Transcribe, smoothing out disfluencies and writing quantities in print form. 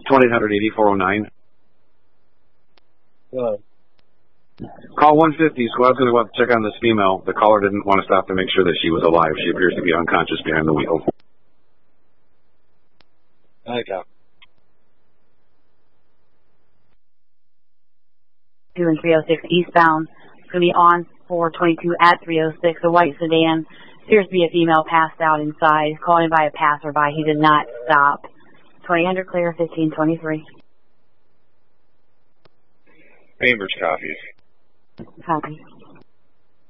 1-800-8409. Hello. Call 150. Squad's going to go up to check on this female. The caller didn't want to stop to make sure that she was alive. She appears to be unconscious behind the wheel. Okay. 2 and 306 eastbound. It's going to be on 422 at 306. A white sedan. Appears to be a female passed out inside. Calling by a passerby. He did not stop. 2000 clear, 1523. Cambridge copies. Copy.